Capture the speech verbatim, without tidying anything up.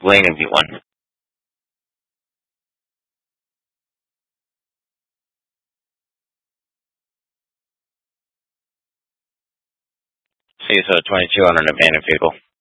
Lane in V one. C S O twenty-two on an abandoned vehicle.